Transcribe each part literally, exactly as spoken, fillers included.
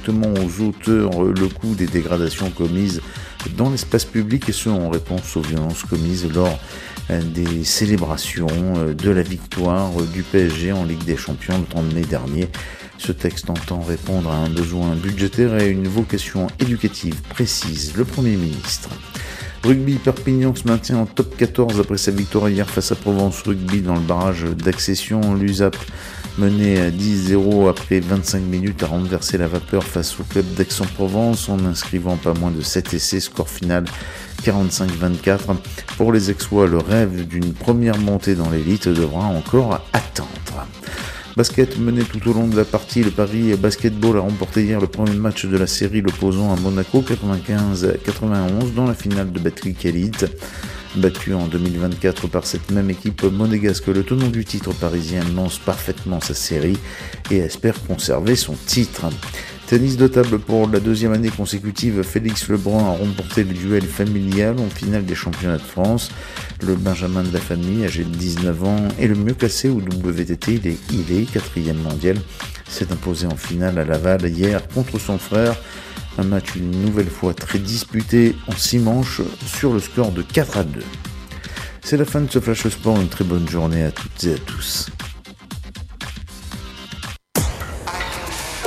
directement aux auteurs le coût des dégradations commises dans l'espace public, et ce en réponse aux violences commises lors des célébrations de la victoire du P S G en Ligue des Champions le trente mai dernier. Ce texte entend répondre à un besoin budgétaire et à une vocation éducative précise. Le Premier ministre. Rugby, Perpignan se maintient en top quatorze après sa victoire hier face à Provence Rugby dans le barrage d'accession. L'U S A P, mené à dix zéro après vingt-cinq minutes, a renversé la vapeur face au club d'Aix-en-Provence en inscrivant pas moins de sept essais, score final quarante-cinq vingt-quatre. Pour les Aixois, le rêve d'une première montée dans l'élite devra encore attendre. Basket, mené tout au long de la partie, le Paris Basketball a remporté hier le premier match de la série, l'opposant à Monaco quatre-vingt-quinze à quatre-vingt-onze dans la finale de Betclic Elite. Battu en deux mille vingt-quatre par cette même équipe monégasque, le tenant du titre parisien lance parfaitement sa série et espère conserver son titre. Tennis de table pour la deuxième année consécutive, Félix Lebrun a remporté le duel familial en finale des championnats de France. Le Benjamin de la famille, âgé de dix-neuf ans, est le mieux classé au W T T. Il est, il est quatrième mondial. S'est imposé en finale à Laval hier contre son frère. Un match une nouvelle fois très disputé en six manches sur le score de quatre à deux. C'est la fin de ce Flash Sport. Une très bonne journée à toutes et à tous.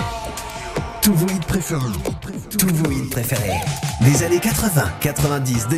Tous vos hits préférés. Tous vos hits préférés. Des années quatre-vingts, quatre-vingt-dix, deux